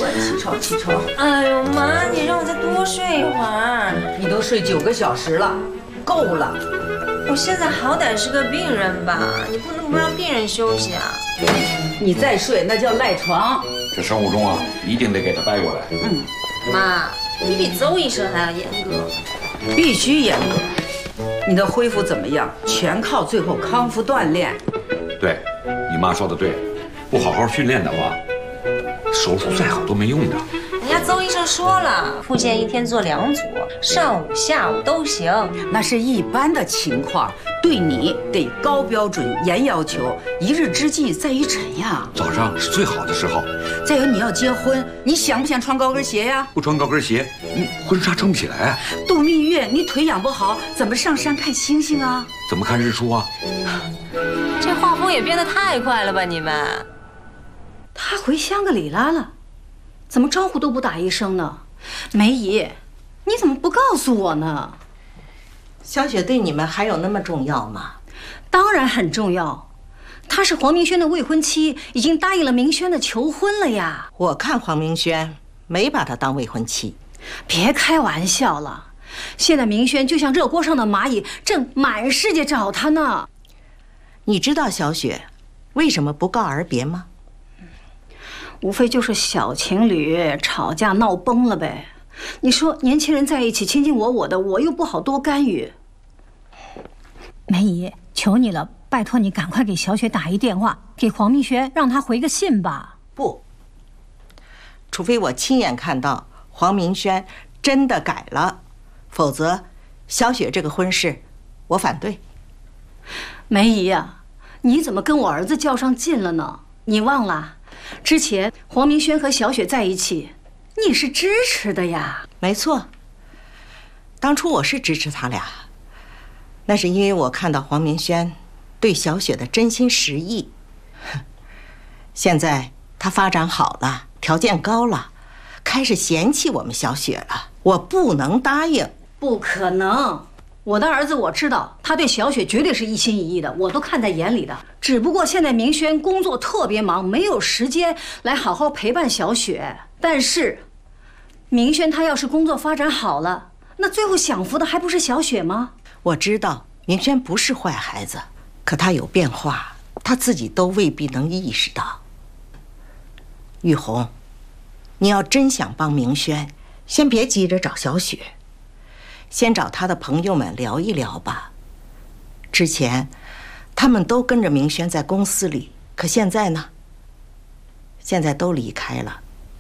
乖，起床起床。 哎呦妈，你让我再多睡一会儿。 你都睡9个小时了，够了。 我现在好歹是个病人吧，你不能不让病人休息啊。 你再睡那叫赖床。 这生物钟啊，一定得给他掰过来。 妈，你比邹医生还要严格。 必须严格。你的恢复怎么样？全靠最后康复锻炼。 对，你妈说的对，不好好训练的话，手术再好都没用的。 人家邹医生说了，复健1天做2组，上午、下午都行。 那是一般的情况，对你得高标准、严要求。一日之计在于晨呀。 早上是最好的时候。 再有，你要结婚，你想不想穿高跟鞋呀？ 不穿高跟鞋，婚纱撑不起来。 度蜜月，你腿养不好，怎么上山看星星啊？ 怎么看日出啊？ 这画风也变得太快了吧，你们！ 他回香格里拉了，怎么招呼都不打一声呢？梅姨，你怎么不告诉我呢？ 小雪对你们还有那么重要吗？ 当然很重要，她是黄明轩的未婚妻，已经答应了明轩的求婚了呀。 我看黄明轩没把她当未婚妻。 别开玩笑了，现在明轩就像热锅上的蚂蚁，正满世界找他呢。 你知道小雪为什么不告而别吗？ 无非就是小情侣吵架闹崩了呗。你说年轻人在一起卿卿我我的，我又不好多干预。梅姨，求你了，拜托你赶快给小雪打一电话，给黄明轩让他回个信吧。 不，除非我亲眼看到黄明轩真的改了，否则小雪这个婚事我反对。 梅姨呀，你怎么跟我儿子较上劲了呢？你忘了之前黄明轩和小雪在一起，你是支持的呀。 没错，当初我是支持他俩，那是因为我看到黄明轩对小雪的真心实意。现在他发展好了，条件高了，开始嫌弃我们小雪了，我不能答应。 不可能，我的儿子我知道，他对小雪绝对是一心一意的，我都看在眼里的。只不过现在明轩工作特别忙，没有时间来好好陪伴小雪。但是明轩他要是工作发展好了，那最后享福的还不是小雪吗？ 我知道明轩不是坏孩子，可他有变化，他自己都未必能意识到。玉红，你要真想帮明轩，先别急着找小雪，先找他的朋友们聊一聊吧。之前他们都跟着明轩在公司里，可现在呢？现在都离开了。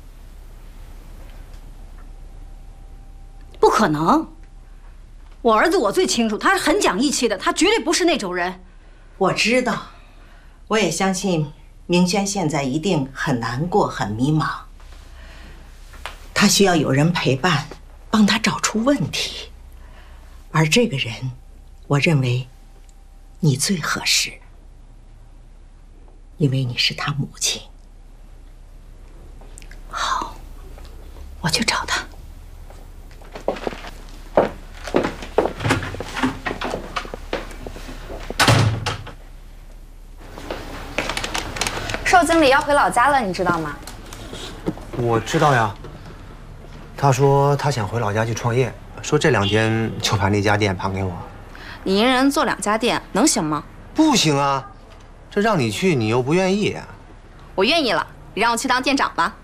不可能，我儿子我最清楚，他是很讲义气的，他绝对不是那种人。 我知道，我也相信明轩现在一定很难过，很迷茫。他需要有人陪伴，帮他找出问题。而这个人，我认为你最合适，因为你是他母亲。 好，我去找他。 邵经理要回老家了，你知道吗？ 我知道呀。他说他想回老家去创业，说这2天就把那家店盘给我。 你一人做2家店能行吗？ 不行啊，这让你去你又不愿意。 我愿意了，你让我去当店长吧。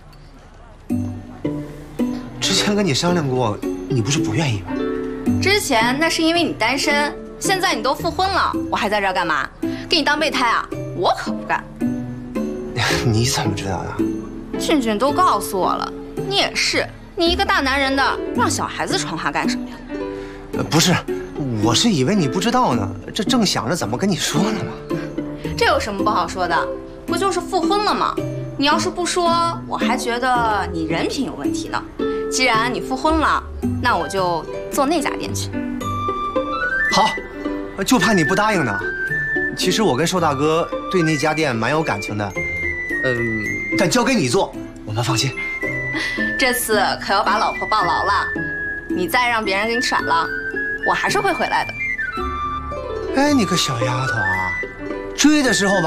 之前跟你商量过，你不是不愿意吗？ 之前那是因为你单身，现在你都复婚了，我还在这儿干嘛？给你当备胎啊？我可不干。 你怎么知道的？ 俊俊都告诉我了。你也是，你一个大男人的，让小孩子闯话干什么呀？ 不是，我是以为你不知道呢，这正想着怎么跟你说呢嘛。 这有什么不好说的？不就是复婚了吗？你要是不说，我还觉得你人品有问题呢。既然你复婚了，那我就做那家店去。 好，就怕你不答应呢。其实我跟寿大哥对那家店蛮有感情的，但交给你做，我们放心。 这次可要把老婆抱牢了，你再让别人给你甩了，我还是会回来的。 哎，你个小丫头啊，追的时候吧。